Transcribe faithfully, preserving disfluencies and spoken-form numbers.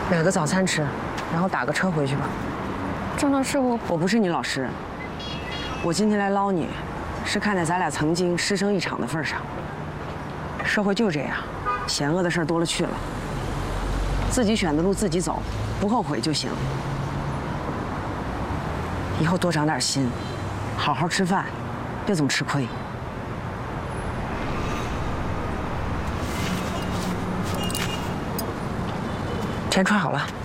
买个早餐吃，然后打个车回去吧。 张老师，我我不是你老师，我今天来捞你，是看在咱俩曾经师生一场的份上。社会就这样，险恶的事儿多了去了。自己选的路自己走，不后悔就行。以后多长点心，好好吃饭，别总吃亏。钱穿好了。